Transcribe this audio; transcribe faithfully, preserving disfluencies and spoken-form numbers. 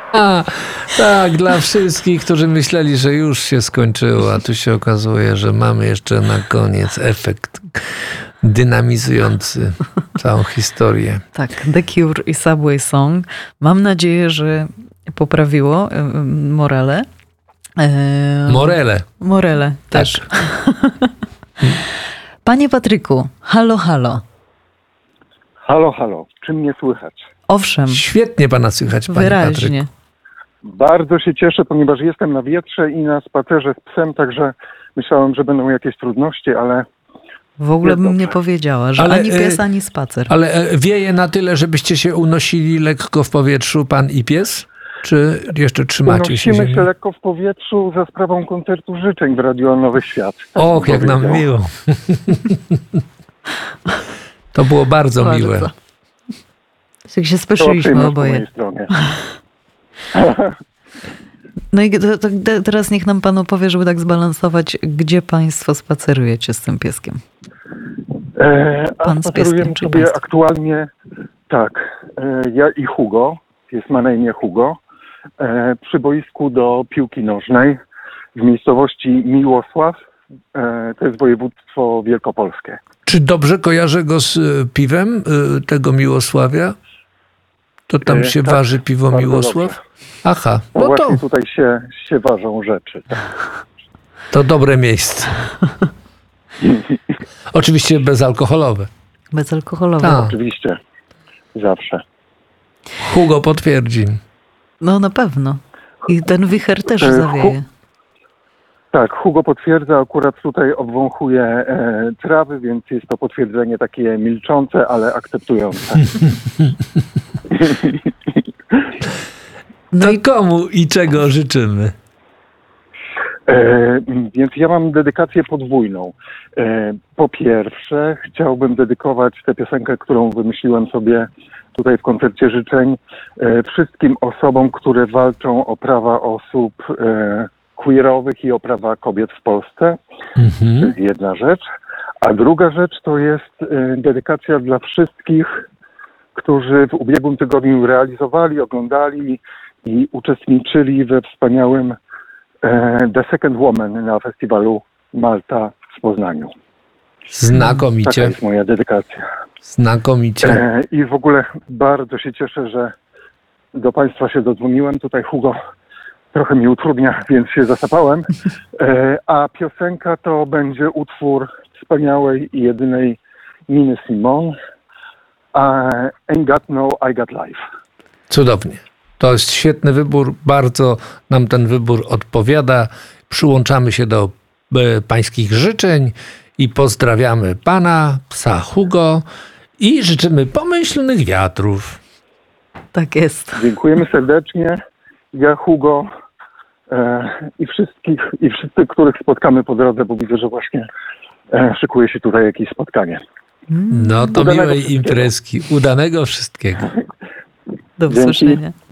A, tak, dla wszystkich, którzy myśleli, że już się skończyło, a tu się okazuje, że mamy jeszcze na koniec efekt dynamizujący całą historię. Tak, The Cure i Subway Song. Mam nadzieję, że poprawiło morale. Morele. Morele też. Tak. Panie Patryku, halo, halo. Halo, halo. Czy mnie słychać? Owszem. Świetnie pana słychać, panie Wyraźnie. Patryku. Bardzo się cieszę, ponieważ jestem na wietrze i na spacerze z psem, także myślałem, że będą jakieś trudności, ale... W ogóle bym dobrze. nie powiedziała, że Ale, ani pies, e, ani spacer. Ale e, wieje na tyle, żebyście się unosili lekko w powietrzu, pan i pies? Czy jeszcze trzymacie się Unosimy ziemi? się lekko w powietrzu za sprawą koncertu życzeń w Radio Nowy Świat. Tak Och, bym jak nam powiedział. miło. To było bardzo, Bardzo. miłe. Tak się To spieszyliśmy przyjemność po oboje. mojej stronie. No i to, to, to teraz niech nam pan opowie, żeby tak zbalansować, gdzie państwo spacerujecie z tym pieskiem. E, a Pan z spacerujemy pieskiem, czy sobie państwo? aktualnie, tak, e, ja i Hugo, pies ma na imię Hugo, e, przy boisku do piłki nożnej w miejscowości Miłosław, e, to jest województwo wielkopolskie. Czy dobrze kojarzę go z y, piwem y, tego Miłosławia? To tam E, się tak, waży piwo bardzo Miłosław? dobrze. Aha, No, no to, właśnie tutaj się, się ważą rzeczy. Tak. to dobre miejsce. Oczywiście bezalkoholowe. Bezalkoholowe. Tak. Oczywiście, zawsze. Hugo potwierdzi. No na pewno. I ten wicher też E, zawieje. Tak, Hugo potwierdza, akurat tutaj obwąchuje e, trawy, więc jest to potwierdzenie takie milczące, ale akceptujące. No To i komu i czego życzymy? E, więc ja mam dedykację podwójną. E, po pierwsze, chciałbym dedykować tę piosenkę, którą wymyśliłem sobie tutaj w koncercie życzeń, e, wszystkim osobom, które walczą o prawa osób e, queerowych i o prawa kobiet w Polsce. To Mhm. jest jedna rzecz. A druga rzecz to jest e, dedykacja dla wszystkich, którzy w ubiegłym tygodniu realizowali, oglądali i uczestniczyli we wspaniałym e, The Second Woman na festiwalu Malta w Poznaniu. Taka Znakomicie, jest moja dedykacja. znakomicie. E, I w ogóle bardzo się cieszę, że do Państwa się dodzwoniłem. Tutaj Hugo trochę mi utrudnia, więc się zasapałem. E, a piosenka to będzie utwór wspaniałej i jedynej Niny Simone. Ain't Got No, I Got Life. Cudownie. To jest świetny wybór, bardzo nam ten wybór odpowiada. Przyłączamy się do e, pańskich życzeń i pozdrawiamy pana, psa Hugo i życzymy pomyślnych wiatrów. tak jest. Dziękujemy serdecznie. Ja, Hugo e, i wszystkich, i wszyscy, których spotkamy po drodze, bo widzę, że właśnie e, szykuje się tutaj jakieś spotkanie. No to Udanego miłej wszystkiego. imprezki. Udanego wszystkiego. Do Dzięki. usłyszenia.